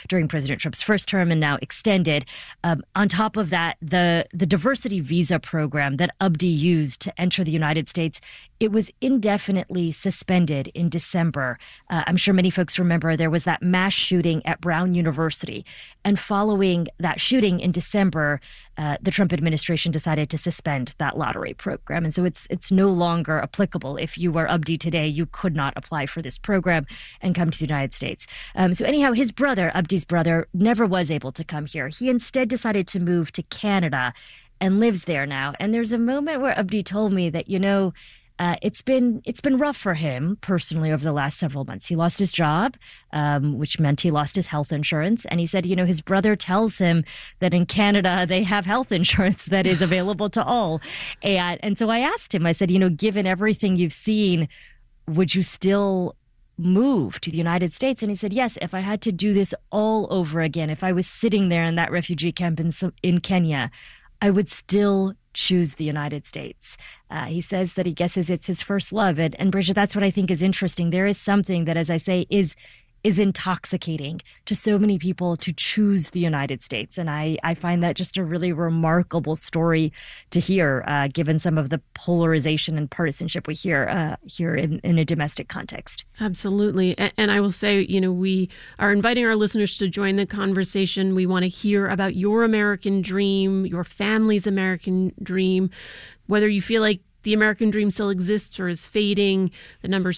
during President Trump's first term and now extended. On top of that, the diversity visa program that Abdi used to enter the United States, it was indefinitely suspended in December. I'm sure many folks remember there was that mass shooting at Brown University. And following that shooting in December, the Trump administration decided to suspend that lottery program. And so it's no longer applicable. If you were Abdi today, you could not apply for this program and come to the United States. So anyhow, his brother, Abdi's brother, never was able to come here. He instead decided to move to Canada and lives there now. And there's a moment where Abdi told me that, it's been rough for him personally over the last several months. He lost his job, which meant he lost his health insurance. And he said, his brother tells him that in Canada, they have health insurance that is available to all. And so I asked him, I said, given everything you've seen, would you still move to the United States? And he said, yes, if I had to do this all over again, if I was sitting there in that refugee camp in Kenya, I would still choose the United States. He says that he guesses it's his first love. And Bridget, that's what I think is interesting. There is something that, as I say, is intoxicating to so many people to choose the United States. And I find that just a really remarkable story to hear, given some of the polarization and partisanship we hear here in a domestic context. Absolutely. And I will say, we are inviting our listeners to join the conversation. We want to hear about your American dream, your family's American dream, whether you feel like the American dream still exists or is fading. The number's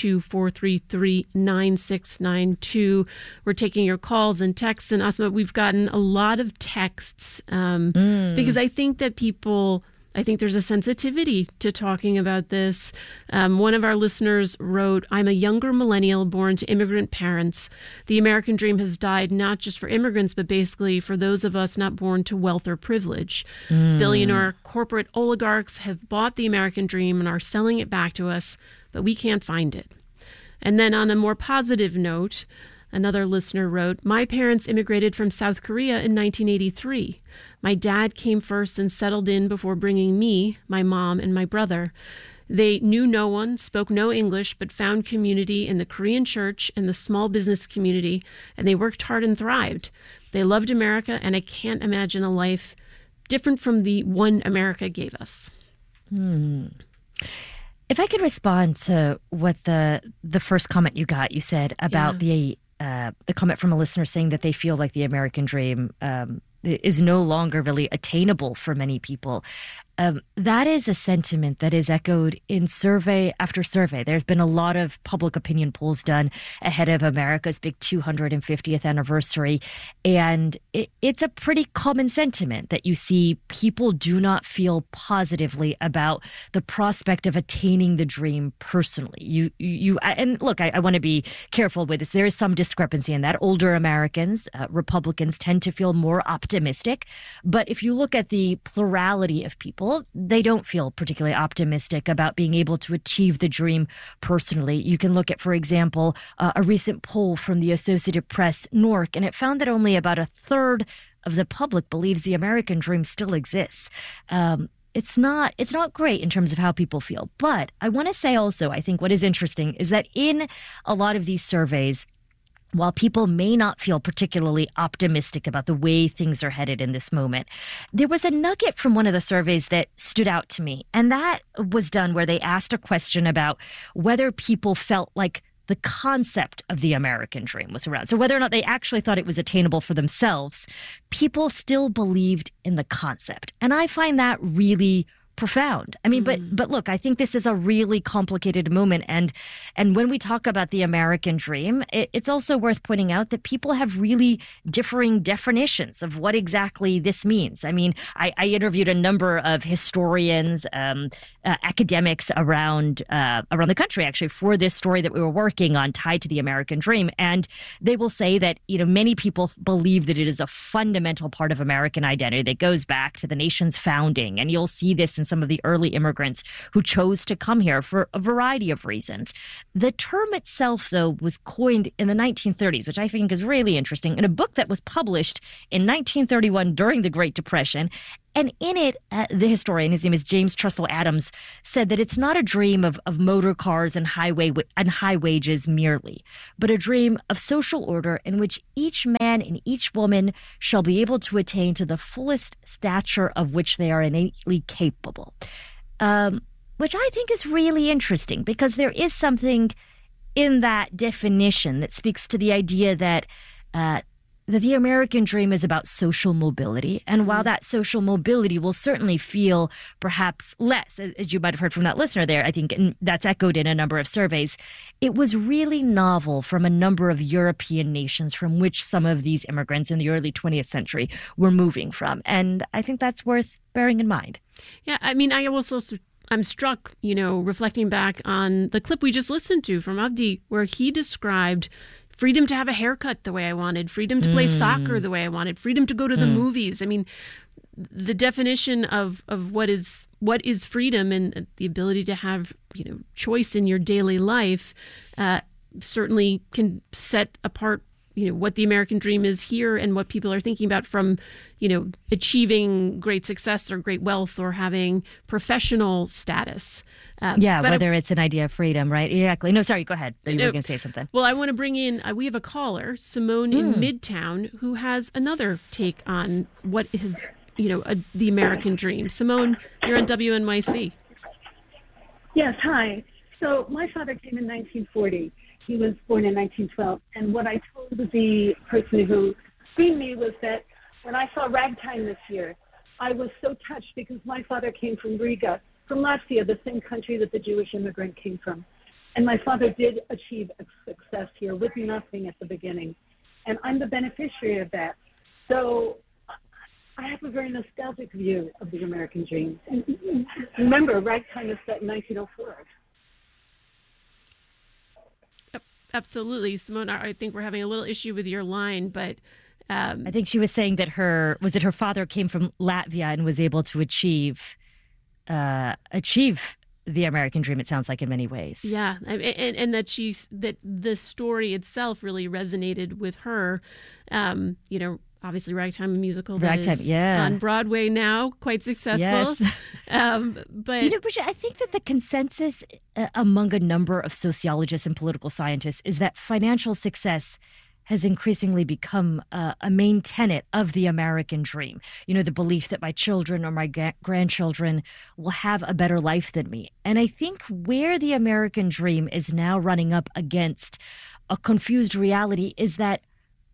212-433-9692. We're taking your calls and texts. And Asma, we've gotten a lot of texts because I think that I think there's a sensitivity to talking about this. One of our listeners wrote, I'm a younger millennial born to immigrant parents. The American dream has died not just for immigrants, but basically for those of us not born to wealth or privilege. Billionaire corporate oligarchs have bought the American dream and are selling it back to us, but we can't find it. And then on a more positive note, another listener wrote, my parents immigrated from South Korea in 1983. My dad came first and settled in before bringing me, my mom, and my brother. They knew no one, spoke no English, but found community in the Korean church and the small business community, and they worked hard and thrived. They loved America, and I can't imagine a life different from the one America gave us. If I could respond to what the first comment you got, you said about the comment from a listener saying that they feel like the American dream is no longer really attainable for many people. That is a sentiment that is echoed in survey after survey. There's been a lot of public opinion polls done ahead of America's big 250th anniversary. And it's a pretty common sentiment that you see people do not feel positively about the prospect of attaining the dream personally. And look, I want to be careful with this. There is some discrepancy in that. Older Americans, Republicans, tend to feel more optimistic. But if you look at the plurality of people, they don't feel particularly optimistic about being able to achieve the dream personally. You can look at, for example, a recent poll from the Associated Press, NORC, and it found that only about a third of the public believes the American dream still exists. It's not great in terms of how people feel. But I want to say also, I think what is interesting is that in a lot of these surveys, while people may not feel particularly optimistic about the way things are headed in this moment, there was a nugget from one of the surveys that stood out to me. And that was done where they asked a question about whether people felt like the concept of the American dream was around. So whether or not they actually thought it was attainable for themselves, people still believed in the concept. And I find that really profound. I mean, but look, I think this is a really complicated moment. And when we talk about the American dream, it's also worth pointing out that people have really differing definitions of what exactly this means. I mean, I interviewed a number of historians, academics around the country, actually, for this story that we were working on tied to the American dream. And they will say that, many people believe that it is a fundamental part of American identity that goes back to the nation's founding. And you'll see this in some of the early immigrants who chose to come here for a variety of reasons. The term itself, though, was coined in the 1930s, which I think is really interesting, in a book that was published in 1931 during the Great Depression. And in it, the historian, his name is James Trussell Adams, said that it's not a dream of motor cars and high wages merely, but a dream of social order in which each man man and each woman shall be able to attain to the fullest stature of which they are innately capable. Which I think is really interesting because there is something in that definition that speaks to the idea that that the American dream is about social mobility. And while that social mobility will certainly feel perhaps less, as you might have heard from that listener there, I think, and that's echoed in a number of surveys, it was really novel from a number of European nations from which some of these immigrants in the early 20th century were moving from. And I think that's worth bearing in mind. Yeah, I mean, I'm struck, reflecting back on the clip we just listened to from Abdi, where he described freedom to have a haircut the way I wanted, freedom to play soccer the way I wanted, freedom to go to the movies. I mean, the definition of what is freedom and the ability to have, choice in your daily life certainly can set apart, what the American dream is here and what people are thinking about from, achieving great success or great wealth or having professional status. Whether it's an idea of freedom, right? Exactly. No, sorry, go ahead. You were going to say something. Well, I want to bring in, we have a caller, Simone in Midtown, who has another take on what is, the American dream. Simone, you're on WNYC. Yes, hi. So my father came in 1940. He was born in 1912. And what I told the person who screened me was that when I saw Ragtime this year, I was so touched because my father came from Riga, from Latvia, the same country that the Jewish immigrant came from. And my father did achieve a success here with nothing at the beginning. And I'm the beneficiary of that. So I have a very nostalgic view of the American dream. And remember, Ragtime is set in 1904. Absolutely. Simone, I think we're having a little issue with your line, but I think she was saying that her father came from Latvia and was able to achieve the American dream, it sounds like, in many ways. Yeah. And that the story itself really resonated with her. Obviously Ragtime, a musical that is on Broadway now, quite successful. Yes. But I think that the consensus among a number of sociologists and political scientists is that financial success has increasingly become a main tenet of the American dream. The belief that my children or my grandchildren will have a better life than me. And I think where the American dream is now running up against a confused reality is that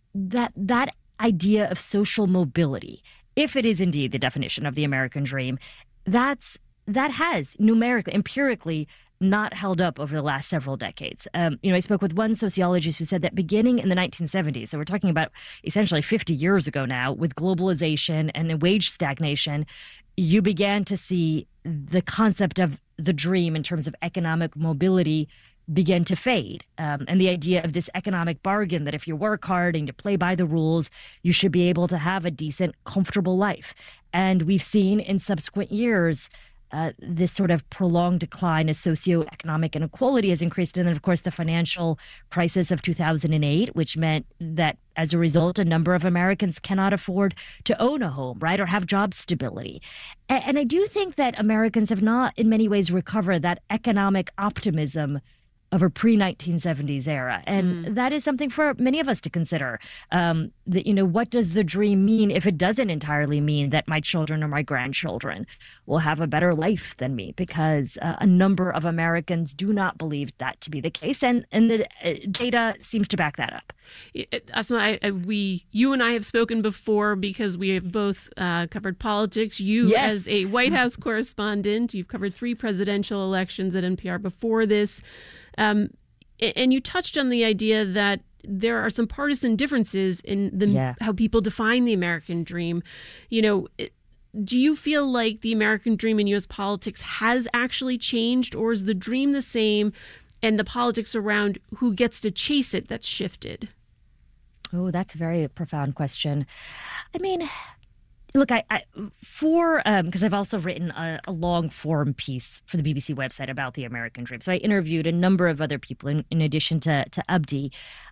idea of social mobility, if it is indeed the definition of the American dream, that has numerically, empirically, not held up over the last several decades. I spoke with one sociologist who said that beginning in the 1970s, so we're talking about essentially 50 years ago now, with globalization and wage stagnation, you began to see the concept of the dream in terms of economic mobility begin to fade. And the idea of this economic bargain that if you work hard and you play by the rules, you should be able to have a decent, comfortable life. And we've seen in subsequent years this sort of prolonged decline as socioeconomic inequality has increased. And then, of course, the financial crisis of 2008, which meant that as a result, a number of Americans cannot afford to own a home, right, or have job stability. And I do think that Americans have not, in many ways, recovered that economic optimism of a pre-1970s era. And that is something for many of us to consider. What does the dream mean if it doesn't entirely mean that my children or my grandchildren will have a better life than me? Because a number of Americans do not believe that to be the case. And the data seems to back that up. Asma, you and I have spoken before because we have both covered politics. You, yes, as a White House correspondent, you've covered 3 presidential elections at NPR before this. And you touched on the idea that there are some partisan differences in how people define the American dream. Do you feel like the American dream in U.S. politics has actually changed, or is the dream the same and the politics around who gets to chase it that's shifted? Oh, that's a very profound question. I mean, look, because I've also written a long form piece for the BBC website about the American dream. So I interviewed a number of other people in addition to Abdi.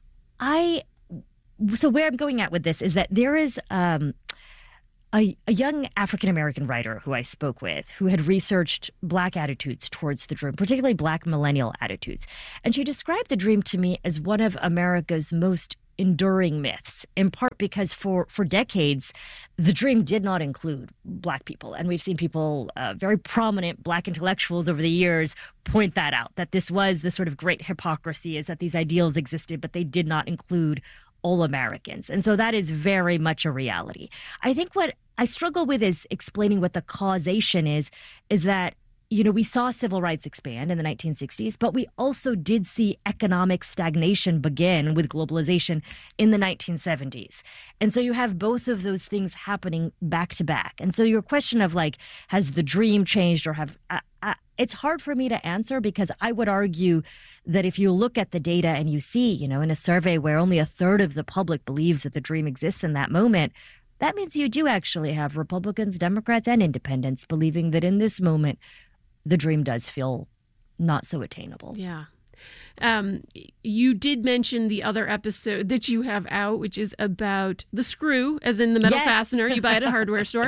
So where I'm going at with this is that there is a young African-American writer who I spoke with who had researched Black attitudes towards the dream, particularly Black millennial attitudes. And she described the dream to me as one of America's most enduring myths, in part because for decades, the dream did not include Black people. And we've seen people, very prominent Black intellectuals over the years, point that out, that this was the sort of great hypocrisy, is that these ideals existed, but they did not include all Americans. And so that is very much a reality. I think what I struggle with is explaining what the causation is that, we saw civil rights expand in the 1960s, but we also did see economic stagnation begin with globalization in the 1970s. And so you have both of those things happening back to back. And so your question of has the dream changed or it's hard for me to answer, because I would argue that if you look at the data and you see, in a survey where only a third of the public believes that the dream exists in that moment, that means you do actually have Republicans, Democrats, and independents believing that in this moment, the dream does feel not so attainable. Yeah. You did mention the other episode that you have out, which is about the screw, as in the metal fastener you buy at a hardware store.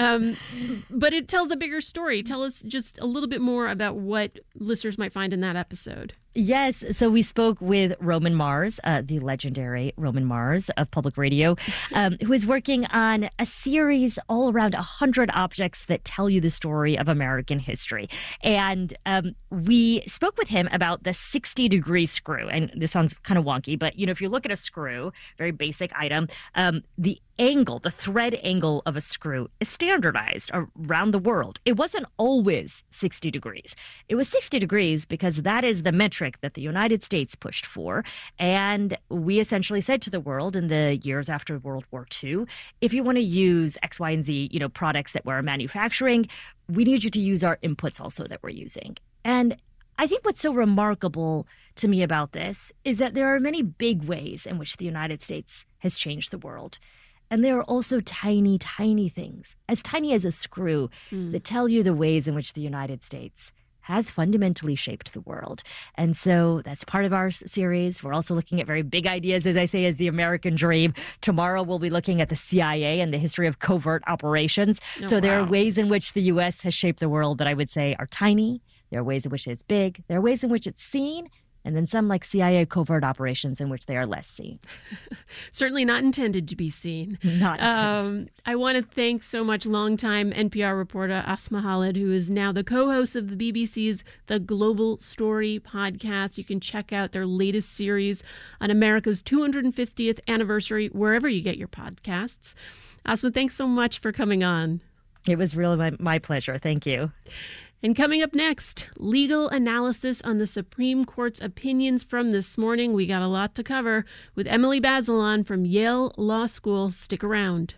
But it tells a bigger story. Tell us just a little bit more about what listeners might find in that episode. Yes. So we spoke with Roman Mars, the legendary Roman Mars of public radio, who is working on a series all around 100 objects that tell you the story of American history. And we spoke with him about the 60-degree screw. And this sounds kind of wonky, but, if you look at a screw, very basic item, the thread angle of a screw is standardized around the world. It wasn't always 60 degrees. It was 60 degrees because that is the metric that the United States pushed for. And we essentially said to the world in the years after World War II, if you want to use X, Y, and Z, products that we're manufacturing, we need you to use our inputs also that we're using. And I think what's so remarkable to me about this is that there are many big ways in which the United States has changed the world. And there are also tiny, tiny things, as tiny as a screw, that tell you the ways in which the United States has fundamentally shaped the world. And so that's part of our series. We're also looking at very big ideas, as I say, as the American dream. Tomorrow we'll be looking at the CIA and the history of covert operations. There are ways in which the U.S. has shaped the world that I would say are tiny. There are ways in which it's big. There are ways in which it's seen. And then some, like CIA covert operations, in which they are less seen. Certainly not intended to be seen. Not intended. I want to thank so much longtime NPR reporter Asma Khalid, who is now the co-host of the BBC's The Global Story podcast. You can check out their latest series on America's 250th anniversary wherever you get your podcasts. Asma, thanks so much for coming on. It was really my pleasure. Thank you. And coming up next, legal analysis on the Supreme Court's opinions from this morning. We got a lot to cover with Emily Bazelon from Yale Law School. Stick around.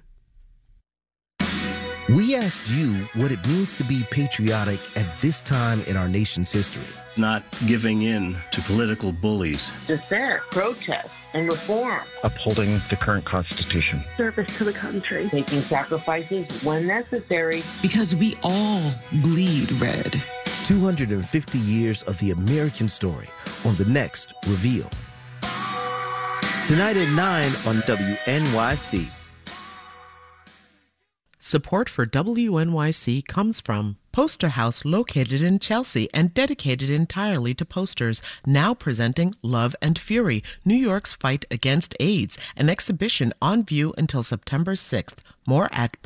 We asked you what it means to be patriotic at this time in our nation's history. Not giving in to political bullies. Dissent, protest, and reform. Upholding the current Constitution. Service to the country. Making sacrifices when necessary. Because we all bleed red. 250 years of the American story on the next Reveal. Tonight at 9 on WNYC. Support for WNYC comes from Poster House, located in Chelsea and dedicated entirely to posters, now presenting Love and Fury, New York's Fight Against AIDS, an exhibition on view until September 6th. More at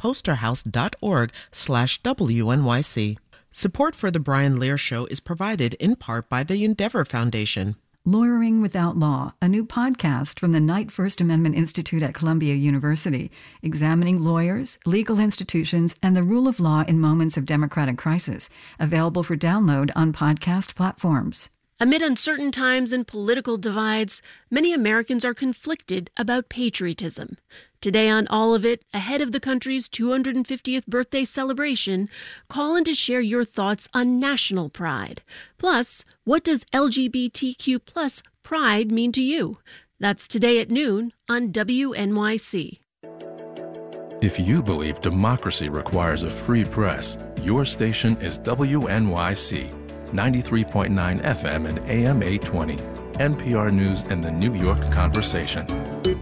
posterhouse.org/WNYC. Support for The Brian Lear Show is provided in part by the Endeavor Foundation. Lawyering Without Law, a new podcast from the Knight First Amendment Institute at Columbia University, examining lawyers, legal institutions, and the rule of law in moments of democratic crisis. Available for download on podcast platforms. Amid uncertain times and political divides, many Americans are conflicted about patriotism. Today on All of It, ahead of the country's 250th birthday celebration, call in to share your thoughts on national pride. Plus, what does LGBTQ plus pride mean to you? That's today at noon on WNYC. If you believe democracy requires a free press, your station is WNYC, 93.9 FM and AM 820, NPR News and the New York Conversation.